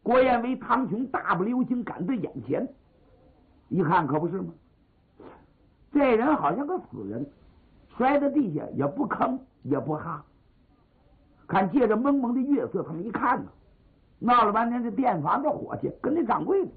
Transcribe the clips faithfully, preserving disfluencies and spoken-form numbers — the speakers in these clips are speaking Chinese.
郭彦为、唐琼大步流星赶在眼前，一看可不是吗？这人好像个死人，摔在地下也不吭也不哈。看借着蒙蒙的月色，他们一看呢，闹了半天这店房的伙计跟那掌柜的。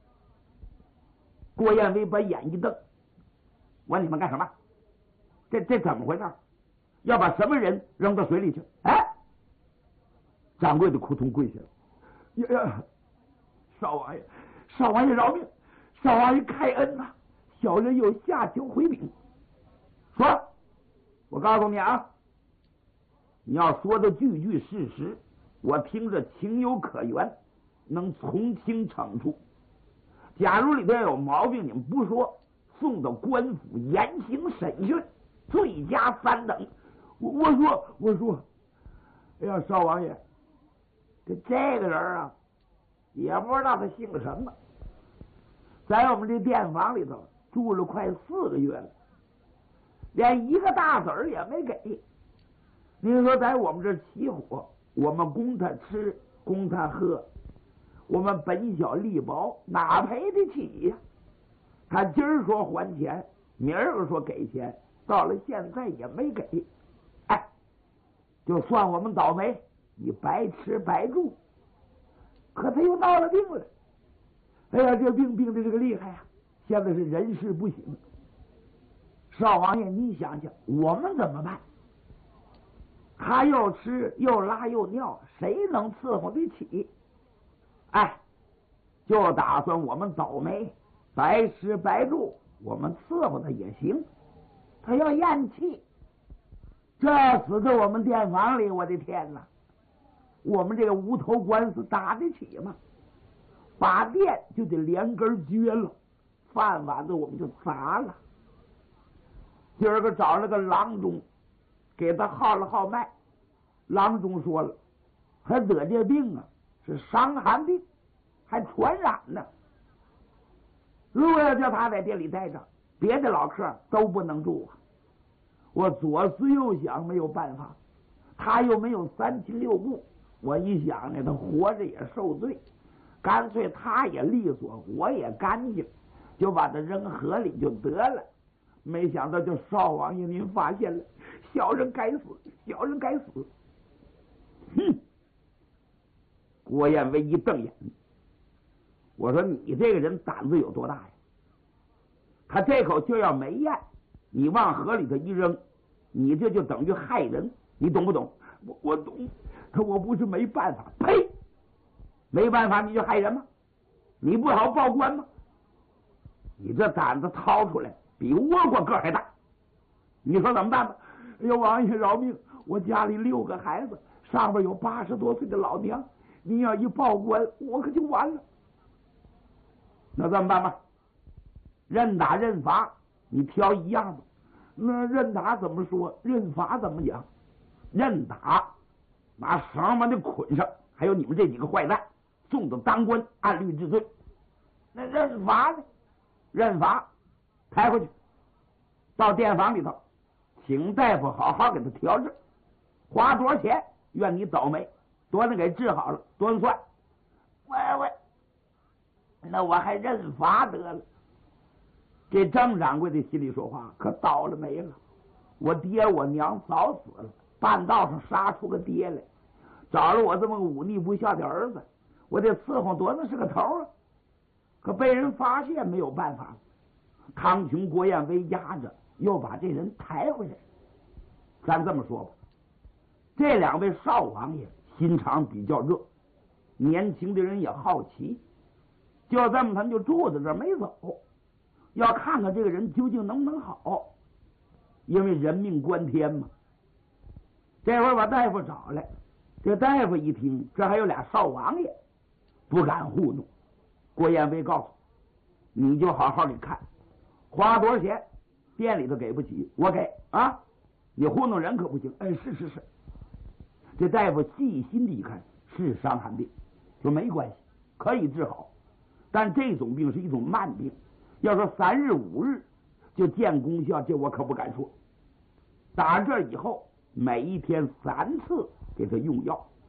郭彦为把眼一瞪，我你们干什么？这这怎么回事？要把什么人扔到水里去？哎，掌柜的扑通跪下了，呀呀，少王爷，少王爷饶命，少王爷开恩呐、啊！小人有下求回禀。说，我告诉你啊，你要说的句句事实，我听着情有可原，能从轻惩处。假如里头有毛病，你们不说，送到官府严刑审讯，罪加三等。我我说我说，哎呀，少王爷，这这个人啊，也不知道他姓什么，在我们这店房里头住了快四个月了，连一个大子儿也没给。你说在我们这起火，我们供他吃，供他喝，我们本小利薄，哪赔得起呀、啊？他今儿说还钱，明儿个说给钱，到了现在也没给。哎，就算我们倒霉，你白吃白住。可他又闹了病了，哎呀，这病病的这个厉害呀、啊！现在是人事不行。少王爷，你想想，我们怎么办？他又吃又拉又尿，谁能伺候得起？哎，就打算我们倒霉，白吃白住，我们伺候他也行。他要咽气，这死在我们店房里，我的天哪！我们这个无头官司打得起吗？把店就得连根绝了，饭碗子我们就砸了。今儿个找了个郎中，给他号了号脉。郎中说了，他得这病啊是伤寒病，还传染呢。如果要叫他在店里待着，别的老客都不能住啊。我左思右想，没有办法，他又没有三亲六故。我一想呢，他活着也受罪，干脆他也利索，我也干净，就把他扔河里就得了。没想到就少王爷您发现了，小人该死，小人该死。哼！郭彦威一瞪眼，我说你这个人胆子有多大呀？他这口就要没咽，你往河里头一扔，你这就等于害人，你懂不懂？我我懂，可我不是没办法。呸！没办法你就害人吗？你不好报官吗？你这胆子掏出来比倭瓜个还大，你说怎么办吧？哎呦，王爷饶命！我家里六个孩子，上边有八十多岁的老娘，你要一报官，我可就完了。那怎么办吧？认打认罚，你挑一样吧。那认打怎么说？认罚怎么讲？认打，拿绳把你捆上，还有你们这几个坏蛋送到当官，按律治罪。那认罚呢？认罚，抬回去，到店房里头，请大夫好好给他调治，花多少钱？愿你倒霉，多能给治好了，多算。喂喂，那我还认罚得了。这张掌柜的心里说话，可倒了霉了。我爹我娘早死了，半道上杀出个爹来，找了我这么个忤逆不孝的儿子，我得伺候多能是个头啊！可被人发现，没有办法。康琼、郭彦威压着，又把这人抬回来。咱这么说吧，这两位少王爷心肠比较热，年轻的人也好奇，就这么他们就住在这儿没走，要看看这个人究竟能不能好，因为人命关天嘛。这会儿把大夫找来，这大夫一听，这还有俩少王爷，不敢糊弄。郭彦威告诉你，就好好的看，花多少钱，店里头给不起，我给啊！你糊弄人可不行。哎，是是是。这大夫细心的一看，是伤寒病，说没关系，可以治好，但这种病是一种慢病，要说三日五日就见功效，这我可不敢说。打这以后，每一天三次给他用药，